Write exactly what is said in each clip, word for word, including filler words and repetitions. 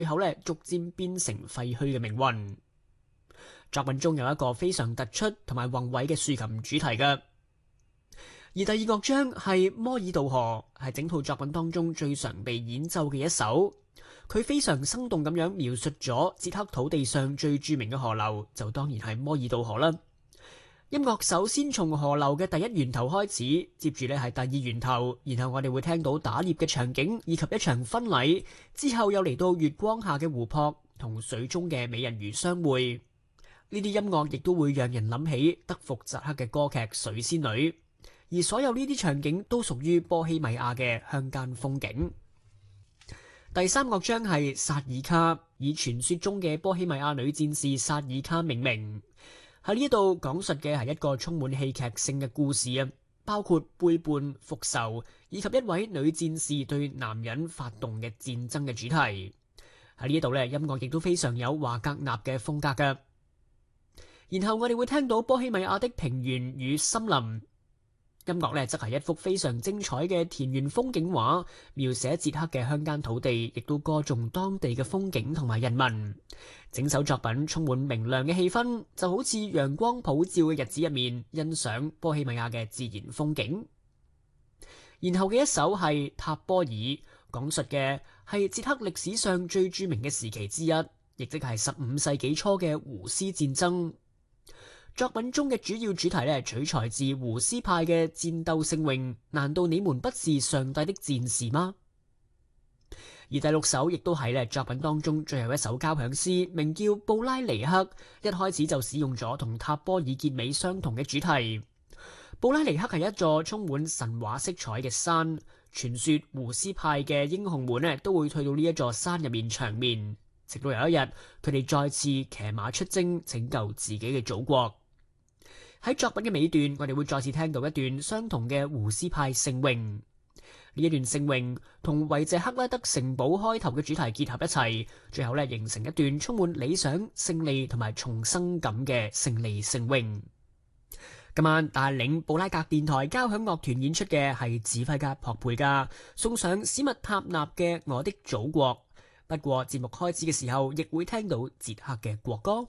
最後咧逐漸變成廢墟嘅命運。作品中有一個非常突出同埋宏偉嘅豎琴主題嘅，而第二樂章係摩爾渡河，係整套作品當中最常被演奏嘅一首。佢非常生動咁樣描述咗捷克土地上最著名嘅河流，就當然係摩爾渡河啦。音樂首先從河流嘅第一源頭開始，接住呢係第二源頭，然後我哋會聽到打獵嘅場景以及一場婚禮，之後又嚟到月光下嘅湖泊同水中嘅美人魚相會。呢啲音樂亦都會讓人諗起德福扎克嘅歌劇《水仙女》，而所有呢啲場景都屬於波希米亞嘅鄉間風景。第三樂章係薩爾卡，以傳說中嘅波希米亞女戰士薩爾卡命名。喺呢度講述嘅係一個充滿戲劇性嘅故事啊，包括背叛、復仇以及一位女戰士對男人發動嘅戰爭嘅主題。喺呢度咧，音樂亦都非常有華格納嘅風格㗎。然後我哋會聽到波希米亞的平原與森林。音樂呢則係一幅非常精彩嘅田園風景畫，描寫捷克嘅鄉間土地，亦都歌頌當地嘅風景同埋人民。整首作品充滿明亮嘅氣氛，就好似陽光普照嘅日子入面，欣賞波希米亞嘅自然風景。然後嘅一首係塔波爾，講述嘅係捷克歷史上最著名嘅時期之一，亦即係十五世紀初嘅胡斯戰爭。作品中嘅主要主題咧，取材自胡斯派嘅戰鬥聖詠，難道你們不是上帝的戰士嗎？而第六首亦都係咧作品當中最後一首交響詩，名叫布拉尼克，一開始就使用咗同塔波爾結尾相同嘅主題。布拉尼克係一座充滿神話色彩嘅山，傳說胡斯派嘅英雄們咧都會退到呢一座山入面長眠，直到有一日佢哋再次騎馬出征，拯救自己嘅祖國。喺作品嘅尾段，我哋會再次聽到一段相同嘅胡斯派聖詠。呢一段聖詠同維謝克拉德城堡開頭嘅主題結合一齊，最後咧形成一段充滿理想、勝利同埋重生感嘅勝利聖詠。今晚帶領布拉格電台交響樂團演出嘅係指揮家樸佩加，送上史密塔納嘅《我的祖國》。不過節目開始嘅時候，亦會聽到捷克嘅國歌。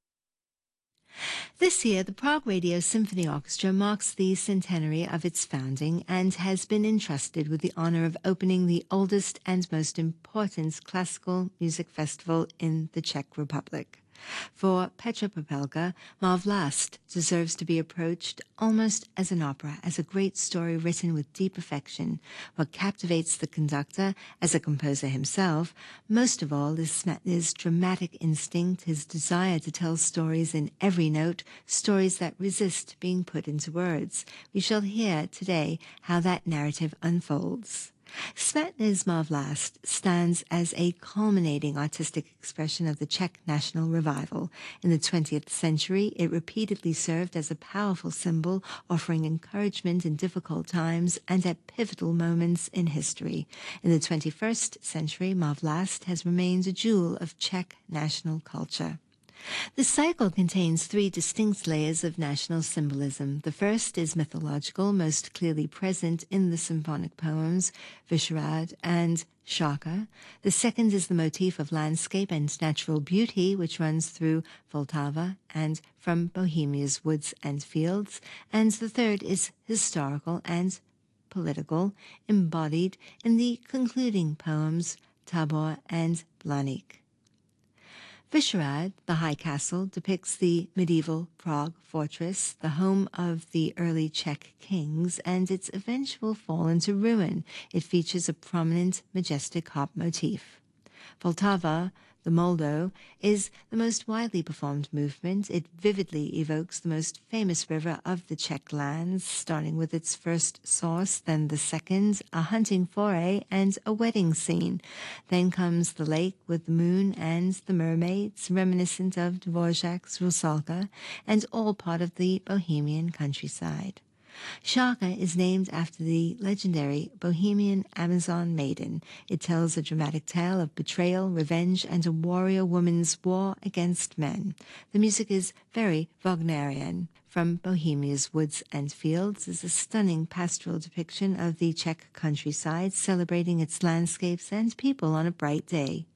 This year, the Prague Radio Symphony Orchestra marks the centenary of its founding and has been entrusted with the honor of opening the oldest and most important classical music festival in the Czech Republic. For Petra Popelka, Má Vlast deserves to be approached almost as an opera, as a great story written with deep affection. What captivates the conductor, as a composer himself, most of all is Smetny's dramatic instinct, his desire to tell stories in every note, stories that resist being put into words. We shall hear today how that narrative unfolds. Smetny's Má Vlast stands as a culminating artistic expression of the Czech national revival. In the twentieth century, it repeatedly served as a powerful symbol, offering encouragement in difficult times and at pivotal moments in history. In the twenty-first century, Má Vlast has remained a jewel of Czech national culture. The cycle contains three distinct layers of national symbolism. The first is mythological, most clearly present in the symphonic poems Vyšehrad and Šárka. The second is the motif of landscape and natural beauty, which runs through Vltava and from Bohemia's woods and fields. And the third is historical and political, embodied in the concluding poems Tabor and Blaník. Vyšehrad, the high castle, depicts the medieval Prague fortress, the home of the early Czech kings, and its eventual fall into ruin. It features a prominent, majestic harp motif. Vltava, the Moldo, is the most widely performed movement. It vividly evokes the most famous river of the Czech lands, starting with its first source, then the second, a hunting foray, and a wedding scene. Then comes the lake with the moon and the mermaids, reminiscent of Dvořák's Rusalka, and all part of the Bohemian countryside. Šárka is named after the legendary Bohemian Amazon maiden. It tells a dramatic tale of betrayal, revenge, and a warrior woman's war against men. The music is very Wagnerian. From Bohemia's woods and fields is a stunning pastoral depiction of the Czech countryside, celebrating its landscapes and people on a bright day.